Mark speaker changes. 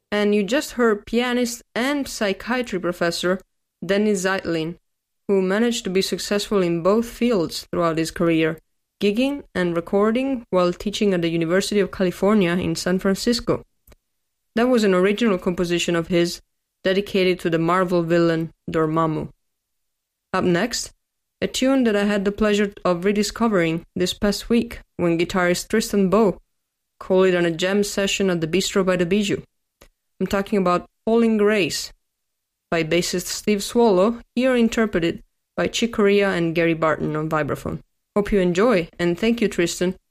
Speaker 1: And you just heard pianist and psychiatry professor Dennis Zeitlin, who managed to be successful in both fields throughout his career, gigging and recording while teaching at the University of California in San Francisco. That was an original composition of his, dedicated to the Marvel villain Dormammu. Up next, a tune that I had the pleasure of rediscovering this past week when guitarist Tristan Bowe called it on a jam session at the Bistro by the Bijou. I'm talking about Falling Grace by bassist Steve Swallow, here interpreted by Chick Corea and Gary Barton on vibraphone. Hope you enjoy, and thank you, Tristan.